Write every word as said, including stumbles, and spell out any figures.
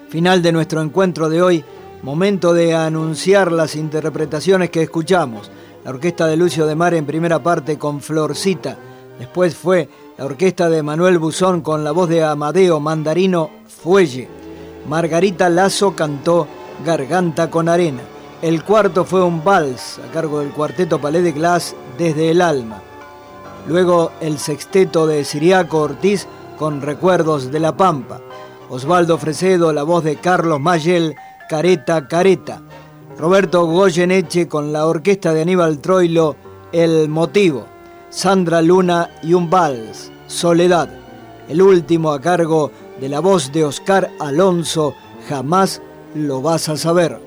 Final de nuestro encuentro de hoy, momento de anunciar las interpretaciones que escuchamos. La orquesta de Lucio de Mar en primera parte con Florcita, después fue la orquesta de Manuel Buzón con la voz de Amadeo Mandarino, Fuelle. Margarita Lazo cantó Garganta con Arena. El cuarto fue un vals a cargo del cuarteto Palais de Glace, Desde el Alma. Luego el sexteto de Ciriaco Ortiz con Recuerdos de la Pampa. Osvaldo Fresedo, la voz de Carlos Mayel, Careta, Careta. Roberto Goyeneche con la orquesta de Aníbal Troilo, El Motivo. Sandra Luna y un vals, Soledad. El último a cargo de la voz de Oscar Alonso, Jamás lo vas a saber.